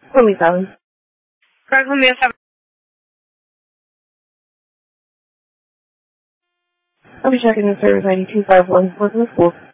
27. Correct, Columbia 7. I'll be checking the service ID 251 for the school.